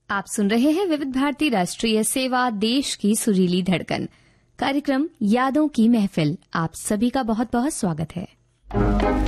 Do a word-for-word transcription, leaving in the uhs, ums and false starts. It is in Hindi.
आप सुन रहे हैं विविध भारती राष्ट्रीय सेवा, देश की सुरीली धड़कन, कार्यक्रम यादों की महफिल। आप सभी का बहुत बहुत स्वागत है।